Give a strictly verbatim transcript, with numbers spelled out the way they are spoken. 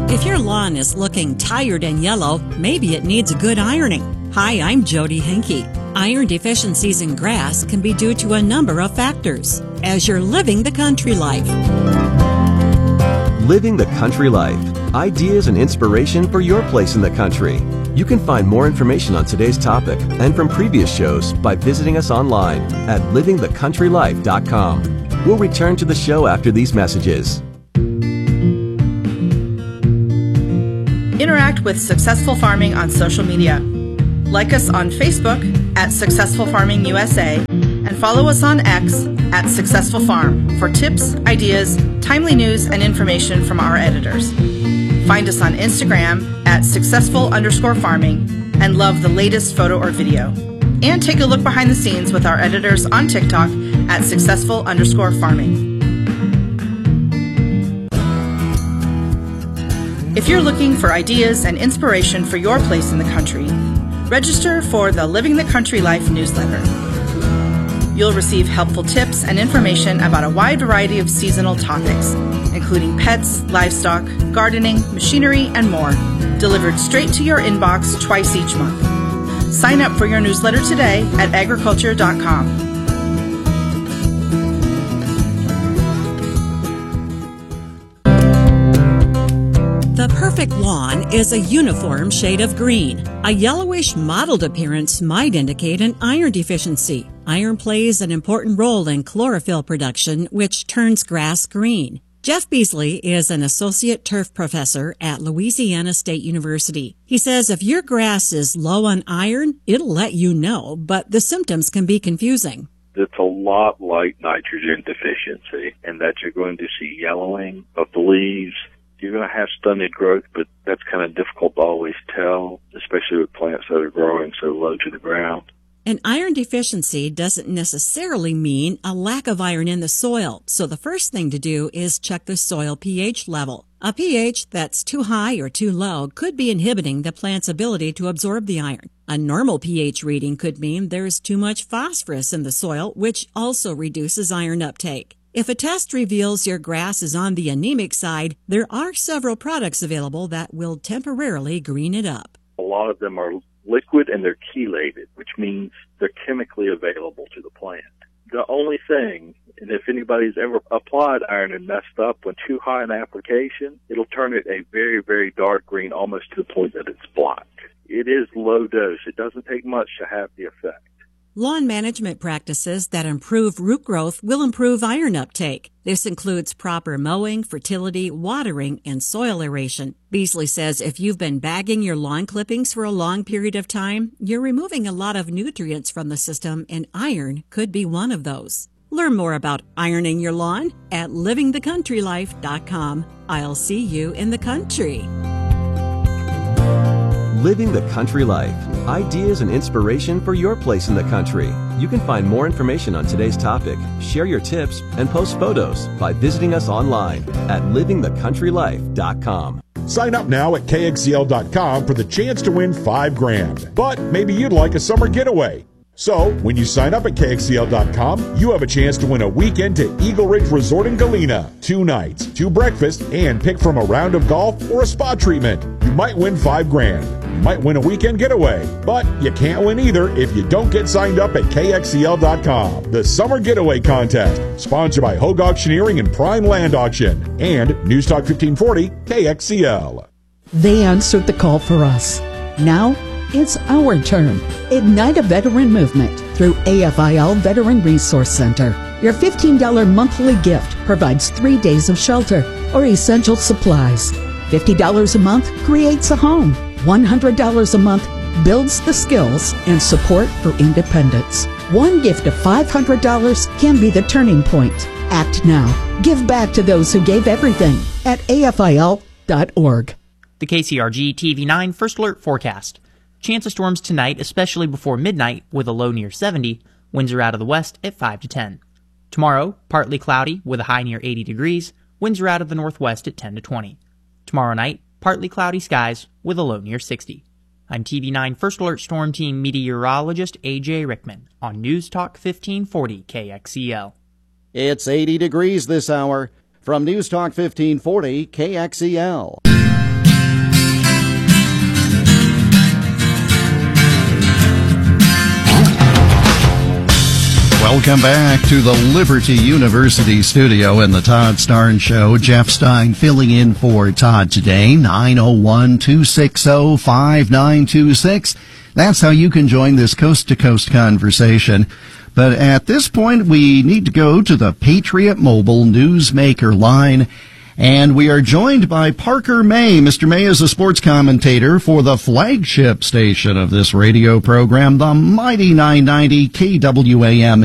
If your lawn is looking tired and yellow, maybe it needs a good ironing. Hi, I'm Jody Henke. Iron deficiencies in grass can be due to a number of factors. As you're living the country life. Living the country life. Ideas and inspiration for your place in the country. You can find more information on today's topic and from previous shows by visiting us online at living the country life dot com. We'll return to the show after these messages. Interact with Successful Farming on social media. Like us on Facebook at Successful Farming U S A and follow us on X at Successful Farm for tips, ideas, timely news, and information from our editors. Find us on Instagram at successful underscore farming and love the latest photo or video. And take a look behind the scenes with our editors on TikTok at successful underscore farming. If you're looking for ideas and inspiration for your place in the country, register for the Living the Country Life newsletter. You'll receive helpful tips and information about a wide variety of seasonal topics, including pets, livestock, gardening, machinery, and more, delivered straight to your inbox twice each month. Sign up for your newsletter today at agriculture dot com. The perfect lawn is a uniform shade of green. A yellowish mottled appearance might indicate an iron deficiency. Iron plays an important role in chlorophyll production, which turns grass green. Jeff Beasley is an associate turf professor at Louisiana State University. He says if your grass is low on iron, it'll let you know, but the symptoms can be confusing. It's a lot like nitrogen deficiency, in that you're going to see yellowing of the leaves. You're going to have stunted growth, but that's kind of difficult to always tell, especially with plants that are growing so low to the ground. An iron deficiency doesn't necessarily mean a lack of iron in the soil, so the first thing to do is check the soil pH level. A pH that's too high or too low could be inhibiting the plant's ability to absorb the iron. A normal pH reading could mean there's too much phosphorus in the soil, which also reduces iron uptake. If a test reveals your grass is on the anemic side, there are several products available that will temporarily green it up. A lot of them are liquid and they're chelated, which means they're chemically available to the plant. The only thing, and if anybody's ever applied iron and messed up when too high an application, it'll turn it a very, very dark green, almost to the point that it's black. It is low dose. It doesn't take much to have the effect. Lawn management practices that improve root growth will improve iron uptake. This includes proper mowing, fertility, watering, and soil aeration. Beasley says if you've been bagging your lawn clippings for a long period of time, you're removing a lot of nutrients from the system, and iron could be one of those. Learn more about ironing your lawn at living the country life dot com. I'll see you in the country. Living the country life. Ideas and inspiration for your place in the country. You can find more information on today's topic, share your tips, and post photos by visiting us online at living the country life dot com. Sign up now at K X E L dot com for the chance to win five grand. But maybe you'd like a summer getaway. So, when you sign up at K X E L dot com, you have a chance to win a weekend to Eagle Ridge Resort in Galena. Two nights, two breakfasts, and pick from a round of golf or a spa treatment. You might win five grand. You might win a weekend getaway. But you can't win either if you don't get signed up at K X E L dot com. The Summer Getaway Contest, sponsored by Hogue Auctioneering and Prime Land Auction, and News Talk fifteen forty K X E L. They answered the call for us. Now, it's our turn. Ignite a veteran movement through A F I L Veteran Resource Center. Your fifteen dollars monthly gift provides three days of shelter or essential supplies. fifty dollars a month creates a home. one hundred dollars a month builds the skills and support for independence. One gift of five hundred dollars can be the turning point. Act now. Give back to those who gave everything at A F I L dot org. The K C R G T V nine First Alert Forecast. Chance of storms tonight, especially before midnight, with a low near seventy. Winds are out of the west at five to ten. Tomorrow, partly cloudy with a high near eighty degrees. Winds are out of the northwest at ten to twenty. Tomorrow night, partly cloudy skies with a low near sixty. I'm T V nine First Alert Storm Team meteorologist A J Rickman on News Talk fifteen forty K X E L. It's eighty degrees this hour. From News Talk fifteen forty K X E L. Welcome back to the Liberty University studio and the Todd Starnes Show. Jeff Stein filling in for Todd today. nine oh one, two six oh, five nine two six. That's how you can join this coast-to-coast conversation. But at this point, we need to go to the Patriot Mobile Newsmaker line. And we are joined by Parker May. Mister May is a sports commentator for the flagship station of this radio program, the Mighty nine ninety K W A M